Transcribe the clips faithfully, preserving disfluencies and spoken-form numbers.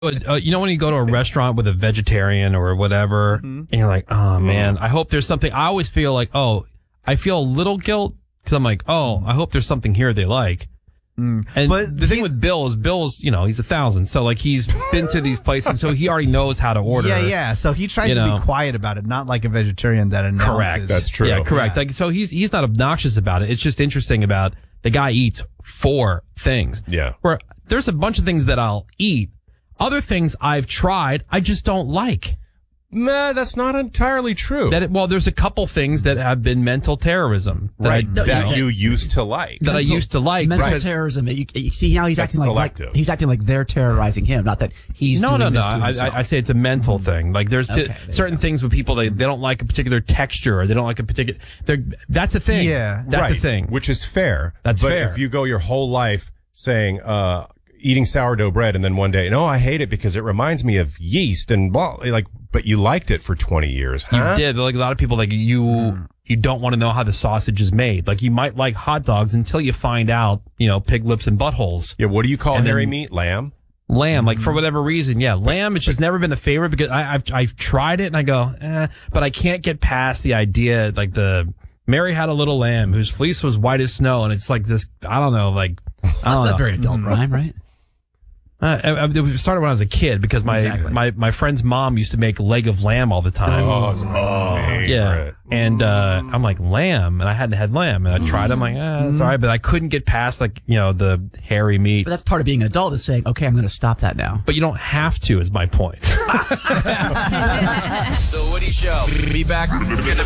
Uh, you know when you go to a restaurant with a vegetarian or whatever, mm-hmm. and you're like, oh, man, I hope there's something. I always feel like, oh, I feel a little guilt because I'm like, oh, I hope there's something here they like. Mm. And but the thing with Bill is Bill's, you know, he's a thousand. So, like, he's been to these places, so he already knows how to order. Yeah, yeah. So he tries you to know. be quiet about it, not like a vegetarian that announces. Correct. That's true. Yeah, correct. Yeah. Like, so he's he's not obnoxious about it. It's just interesting about the guy eats four things. Yeah. Where there's a bunch of things that I'll eat. Other things I've tried, I just don't like. Nah, that's not entirely true. That it, well, there's a couple things that have been mental terrorism that right, I, that you, know, you used to like. that mental, I used to like. Mental because, terrorism. You, you see how he's That's acting like, selective. like he's acting like they're terrorizing him, not that he's no, doing no, no. this to I, himself. I, I say it's a mental thing. Like there's Okay, p- there certain things with people they they don't like a particular texture or they don't like a particular. That's a thing. Yeah, that's right, a thing. which is fair. That's but fair. If you go your whole life saying, uh, eating sourdough bread, and then one day, no, I hate it because it reminds me of yeast and blah, like, but you liked it for twenty years, huh? You did, but like a lot of people, like you, mm. you don't want to know how the sausage is made. Like you might like hot dogs until you find out, you know, pig lips and buttholes. Yeah, what do you call And hairy then- meat? Lamb? Lamb, like for whatever reason, yeah, lamb. It's just never been a favorite because I, I've I've tried it and I go, eh, but I can't get past the idea. Like the Mary had a little lamb whose fleece was white as snow, and it's like this. I don't know, like I That's don't not know. very adult rhyme, right? Uh, I, I, it started when I was a kid because my, Exactly. my, my friend's mom used to make leg of lamb all the time. Oh, it's my favorite. Yeah. And, uh, I'm like, lamb. And I hadn't had lamb. And I tried. I'm like, ah, that's all right. But I couldn't get past, like, you know, the hairy meat. But that's part of being an adult is saying, okay, I'm going to stop that now. But you don't have to, is my point. The Woody Show. Be back in a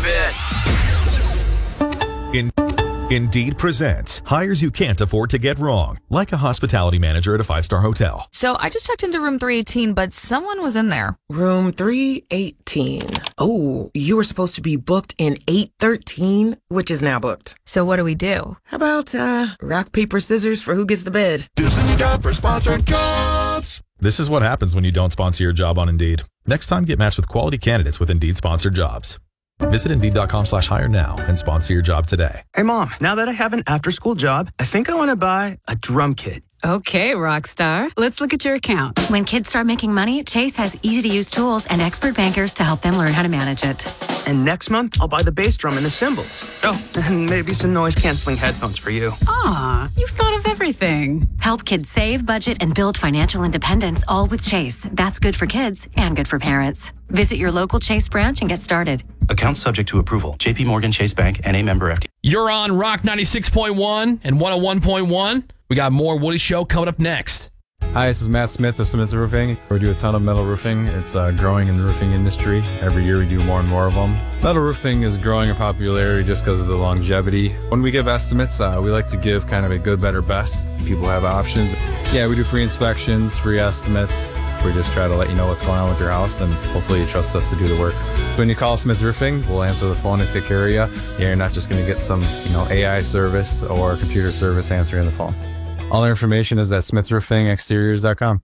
bit. In- Indeed presents hires you can't afford to get wrong, like a hospitality manager at a five-star hotel. So I just checked into room three eighteen, but someone was in there. Room three eighteen. Oh, you were supposed to be booked in eight thirteen, which is now booked. So what do we do? How about, uh, rock, paper, scissors for who gets the bed? This is your job for sponsored jobs. This is what happens when you don't sponsor your job on Indeed. Next time, get matched with quality candidates with Indeed sponsored jobs. Visit Indeed.com slash hire now and sponsor your job today. Hey, Mom, now that I have an after-school job, I think I want to buy a drum kit. Okay, Rockstar. Let's look at your account. When kids start making money, Chase has easy-to-use tools and expert bankers to help them learn how to manage it. And next month, I'll buy the bass drum and the cymbals. Oh, and maybe some noise-canceling headphones for you. Aw, you've thought of everything. Help kids save, budget, and build financial independence, all with Chase. That's good for kids and good for parents. Visit your local Chase branch and get started. Account subject to approval. J P Morgan Chase Bank and a member F D. You're on Rock ninety-six point one and one oh one point one. We got more Woody Show coming up next. Hi, this is Matt Smith of Smith Roofing. We do a ton of metal roofing. It's uh, growing in the roofing industry. Every year we do more and more of them. Metal roofing is growing in popularity just because of the longevity. When we give estimates, uh, we like to give kind of a good, better, best. People have options. Yeah, we do free inspections, free estimates. We just try to let you know what's going on with your house, and hopefully you trust us to do the work. When you call Smith Roofing, we'll answer the phone and take care of you. Yeah, you're not just going to get some, you know, A I service or computer service answering the phone. All our information is at smith roofing exteriors dot com.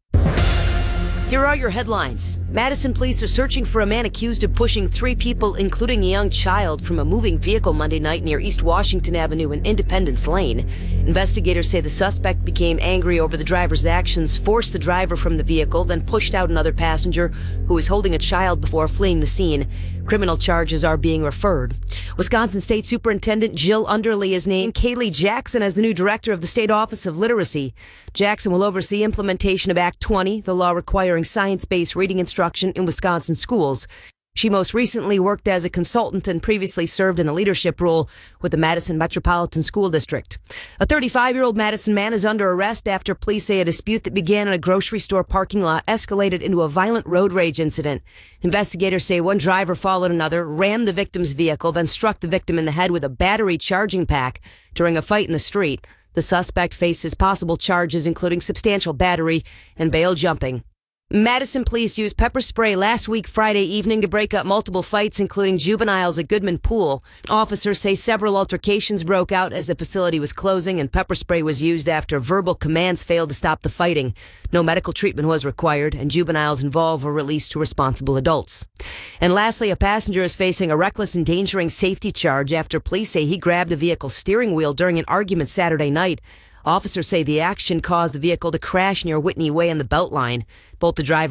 Here are your headlines. Madison police are searching for a man accused of pushing three people, including a young child, from a moving vehicle Monday night near East Washington Avenue and Independence Lane. Investigators say the suspect became angry over the driver's actions, forced the driver from the vehicle, then pushed out another passenger who was holding a child before fleeing the scene. Criminal charges are being referred. Wisconsin State Superintendent Jill Underly is named Kaylee Jackson as the new director of the State Office of Literacy. Jackson will oversee implementation of Act twenty, the law requiring science-based reading instruction in Wisconsin schools. She most recently worked as a consultant and previously served in a leadership role with the Madison Metropolitan School District. A thirty-five-year-old Madison man is under arrest after police say a dispute that began in a grocery store parking lot escalated into a violent road rage incident. Investigators say one driver followed another, rammed the victim's vehicle, then struck the victim in the head with a battery charging pack during a fight in the street. The suspect faces possible charges including substantial battery and bail jumping. Madison police used pepper spray last week Friday evening to break up multiple fights, including juveniles at Goodman Pool. Officers say several altercations broke out as the facility was closing, and pepper spray was used after verbal commands failed to stop the fighting. No medical treatment was required, and juveniles involved were released to responsible adults. And lastly, a passenger is facing a reckless endangering safety charge after police say he grabbed a vehicle's steering wheel during an argument Saturday night. Officers say the action caused the vehicle to crash near Whitney Way on the Beltline. Both the driver